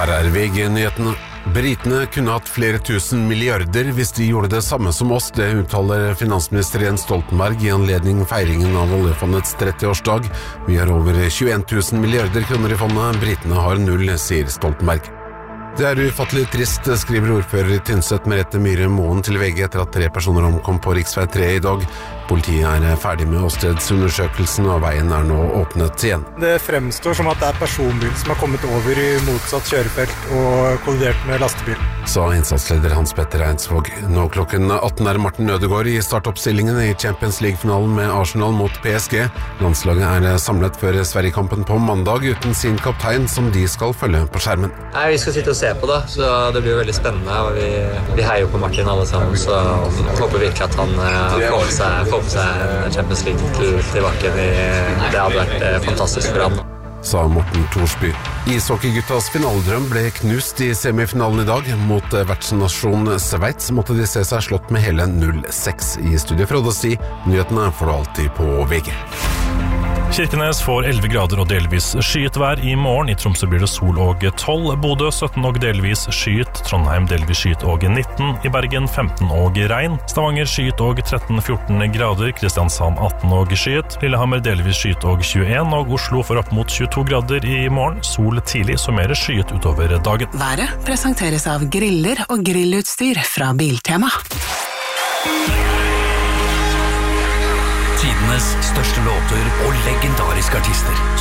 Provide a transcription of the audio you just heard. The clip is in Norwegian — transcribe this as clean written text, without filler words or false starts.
Her VG-nyhetene. Britene kunne hatt flere tusen milliarder hvis de gjorde det samme som oss, det uttaler finansminister Jens Stoltenberg i anledning feiringen av oljefondets 30-årsdag. Vi har over 21 000 milliarder kroner i fondet, britene har null, sier Stoltenberg. Det ufattelig trist, skriver ordfører i Tynset Merete Myhre Moen til VG etter at 3 personer omkom på riksvei 3 i dag. Politiet ferdig med åstedsundersøkelsen, og veien nå åpnet igjen. Det fremstår som at det personbil som har kommet over i motsatt kjørefelt og kollidert med lastebil. Sa innsatsleder Hans Petter Eidsvåg. Nå klokken 18 Martin Ødegaard i startoppstillingen i Champions League-finalen med Arsenal mot PSG. Landslaget samlet før Sverigekampen på mandag uten sin kaptein, som de skal følge på skjermen. Nei, vi skal sitte og se på det, så det blir jo veldig spennende, og vi heier jo på Martin alle sammen, så jeg håper virkelig at han får på seg en Champions League til bakken. Det hadde vært fantastisk for han. Sa Morten Thorsby. Ishockeyguttas finaledrøm ble knust i semifinalen i dag. Mot vertsnasjon Sveits måtte de se seg slått med hele 0-6 i studiet fra Odda. Nyhetene får du alltid på VG. Kirkenes får 11 grader og delvis skyet vær i morgen. I Tromsø blir det sol og 12, Bodø 17 og delvis skyet, Trondheim delvis skyet og 19, i Bergen 15 og regn, Stavanger skyet og 13-14 grader, Kristiansand 18 og skyet, Lillehammer delvis skyet og 21, og Oslo får opp mot 22 grader i morgen, sol tidlig, så mer skyet utover dagen. Været presenteres av griller og grillutstyr fra Biltema. Tidenes største låter og legendariske artister